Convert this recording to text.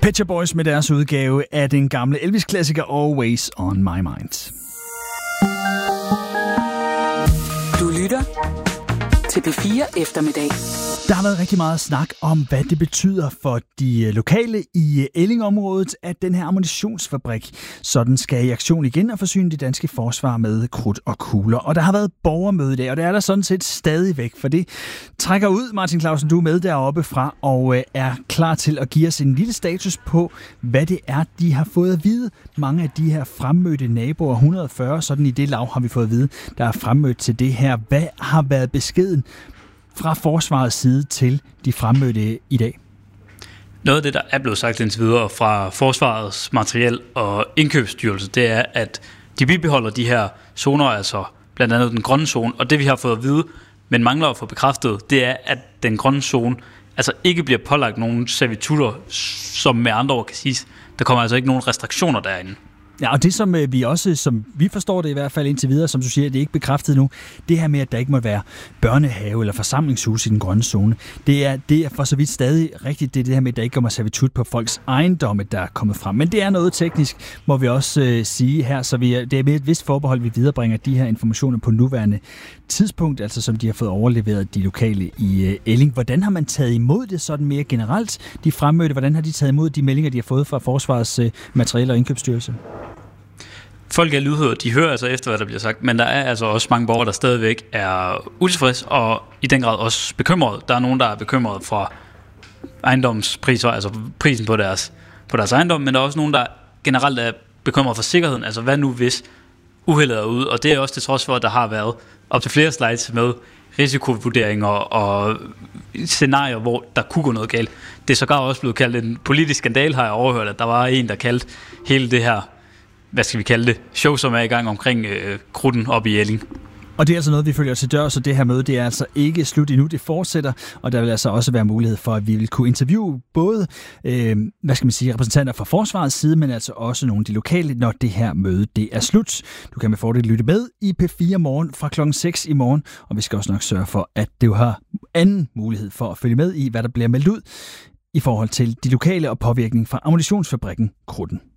Pet Shop Boys med deres udgave af den gamle Elvis-klassiker Always on My Mind. Du lytter til P4 Eftermiddag. Der har været rigtig meget snak om, hvad det betyder for de lokale i Elling-området, at den her ammunitionsfabrik sådan skal i aktion igen og forsyne det danske forsvar med krudt og kugler. Og der har været borgermøde i dag, og det er der sådan set stadigvæk, for det trækker ud. Martin Clausen, du er med deroppe fra og er klar til at give os en lille status på, hvad det er, de har fået at vide. Mange af de her fremmødte naboer, 140, sådan i det lav har vi fået at vide, der er fremmødt til det her. Hvad har været beskeden fra forsvarets side til de fremmødte i dag? Noget af det, der er blevet sagt indtil videre fra Forsvarets materiel- og indkøbsstyrelse, det er, at de bibeholder de her zoner, altså blandt andet den grønne zone, og det vi har fået at vide, men mangler at få bekræftet, det er, at den grønne zone altså ikke bliver pålagt nogen servitutter, som med andre ord kan siges. Der kommer altså ikke nogen restriktioner derinde. Ja, og det som vi forstår det i hvert fald indtil videre, som du siger, det er ikke bekræftet nu, det her med, at der ikke må være børnehave eller forsamlingshus i den grønne zone, det er for så vidt stadig rigtigt, det her med, at der ikke kommer servitut på folks ejendomme, der er kommet frem. Men det er noget teknisk, må vi også sige her, så det er med et vist forbehold, vi viderebringer de her informationer på nuværende tidspunkt, altså som de har fået overleveret de lokale i Elling. Hvordan har man taget imod det sådan mere generelt, de fremmødte? Hvordan har de taget imod de meldinger, de har fået fra Forsvarets materiel- og indkøbsstyrelse? Folk er lydhøre, de hører altså efter, hvad der bliver sagt, men der er altså også mange borgere, der stadigvæk er utilfredse og i den grad også bekymrede. Der er nogen, der er bekymrede fra ejendomspriser, altså prisen på deres ejendom, men der er også nogen, der generelt er bekymrede for sikkerheden. Altså hvad nu hvis uheldet er ude, og det er også til trods for, at der har været op til flere slides med risikovurderinger og scenarier, hvor der kunne gå noget galt. Det er sågar også blevet kaldt en politisk skandal, har jeg overhørt, at der var en, der kaldte hele det her, hvad skal vi kalde det, show, som er i gang omkring krudten op i Elling. Og det er altså noget, vi følger til dør, så det her møde, det er altså ikke slut endnu, det fortsætter, og der vil altså også være mulighed for, at vi vil kunne interviewe både, repræsentanter fra forsvarets side, men altså også nogle af de lokale, når det her møde, det er slut. Du kan med fordel lytte med i P4 morgen fra klokken 6 i morgen, og vi skal også nok sørge for, at du har anden mulighed for at følge med i, hvad der bliver meldt ud i forhold til de lokale og påvirkning fra ammunitionsfabrikken Krudten.